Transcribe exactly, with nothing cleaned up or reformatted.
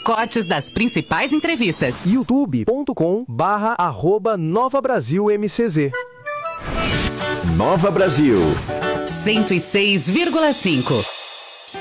cortes das principais entrevistas. youtube ponto com barra arroba Nova Brasil M C Z. Nova Brasil cento e seis vírgula cinco.